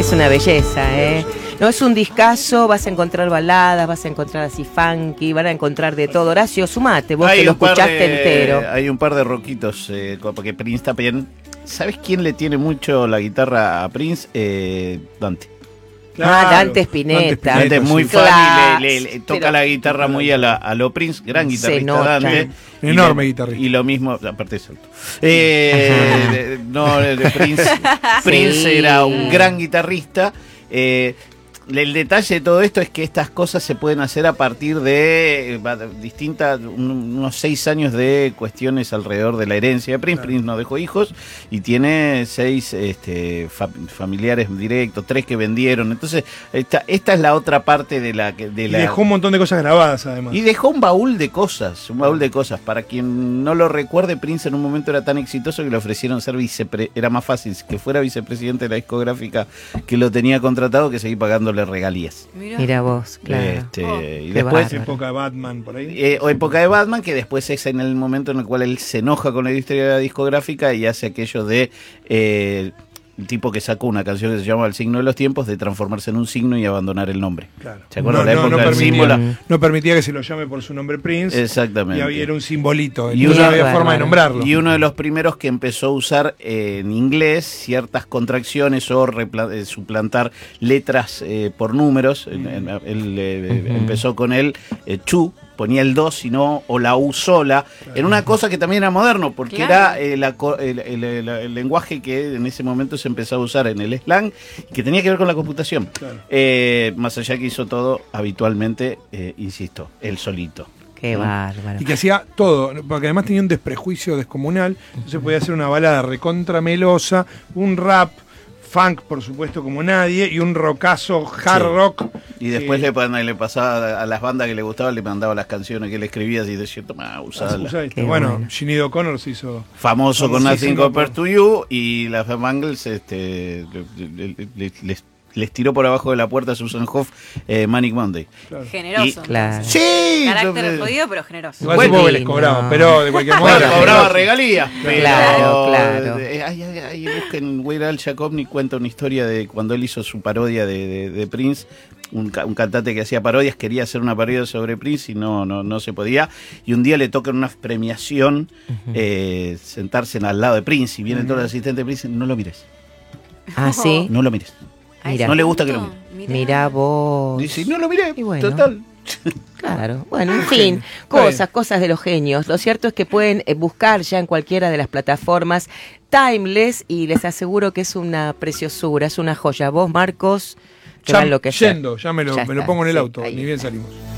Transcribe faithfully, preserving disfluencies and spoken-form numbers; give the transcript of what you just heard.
Es una belleza, ¿eh? No, es un discazo, vas a encontrar baladas, vas a encontrar así funky, van a encontrar de todo. Horacio, sumate, vos hay que lo un par escuchaste de, entero. Hay un par de roquitos, eh, porque Prince está bien. ¿Sabes quién le tiene mucho la guitarra a Prince? Eh, Dante. Claro, ah, Dante Spinetta. Dante es muy sí. fan Claro, y le, le, le toca pero, la guitarra muy a, la, a lo Prince, gran guitarrista Dante. Enorme y guitarrista. Y lo mismo, aparte de salto. Eh, no, de Prince, Prince sí. era un gran guitarrista. Eh, El detalle de todo esto es que estas cosas se pueden hacer a partir de eh, distintas, un, unos seis años de cuestiones alrededor de la herencia de Prince. Claro. Prince no dejó hijos y tiene seis este, fa familiares directos, tres que vendieron. Entonces, esta, esta es la otra parte de la... De la... Y dejó un montón de cosas grabadas, además. Y dejó un baúl de cosas, un baúl de cosas. Para quien no lo recuerde, Prince en un momento era tan exitoso que le ofrecieron ser vicepre... Era más fácil que fuera vicepresidente de la discográfica que lo tenía contratado que seguir pagándole regalías. Mira, Mira vos, claro. Este, oh, y después bárbaro. Época de Batman por ahí. Eh, o época de Batman, que después es en el momento en el cual él se enoja con la industria de la discográfica y hace aquello de eh, un tipo que sacó una canción que se llama El signo de los tiempos, de transformarse en un signo y abandonar el nombre. Claro. ¿Se acuerdan? No, la no, época no, del permitía, símbolo. no permitía que se lo llame por su nombre Prince. Exactamente. Y había, era un simbolito. Y no una, había forma de nombrarlo. Y uno de los primeros que empezó a usar eh, en inglés ciertas contracciones o eh, suplantar letras eh, por números. Mm. En, en, él eh, uh-huh. empezó con el eh, chu. Ponía el do, sino o la u sola, claro. En una cosa que también era moderno, porque claro. era eh, la, el, el, el, el lenguaje que en ese momento se empezó a usar en el slang, que tenía que ver con la computación. Claro. Eh, más allá que hizo todo habitualmente, eh, insisto, él solito. Qué ¿no? bárbaro. Y que hacía todo, porque además tenía un desprejuicio descomunal, entonces podía hacer una balada recontra melosa, un rap, funk, por supuesto, como nadie, y un rockazo hard sí. rock. Y después eh, le, le pasaba a las bandas que le gustaban, le mandaba las canciones que él escribía y decía, toma, usala. Bueno, bueno, Sinead O'Connor se hizo famoso con Nothing Compared to You, y las Bangles este, le, le, le, les les tiró por abajo de la puerta a Susan Hoff eh, Manic Monday. Claro. Generoso. Y, claro. Sí. Carácter jodido, pero generoso. Igual bueno, supongo que les cobraban, no. pero de cualquier modo. Bueno, cobraba regalías. Pero, claro, claro. Eh, ahí, ahí, ahí busquen, Weird Al Yankovic cuenta una historia de cuando él hizo su parodia de, de, de Prince. Un, un cantante que hacía parodias, quería hacer una parodia sobre Prince y no, no, no se podía. Y un día le toca en una premiación uh-huh. eh, sentarse al lado de Prince y viene uh-huh. todo el asistente de Prince. No lo mires. Ah, sí. No lo mires. Mira. No le gusta que lo mire. Mirá vos. Dice, no lo miré, bueno, total. Claro, bueno, en fin, cosas, cosas de los genios. Lo cierto es que pueden buscar ya en cualquiera de las plataformas Timeless y les aseguro que es una preciosura, es una joya. Vos, Marcos, te ya, va a enloquecer. Yendo, ya me lo, ya me lo está, pongo en el sí, auto, ahí. ni bien salimos.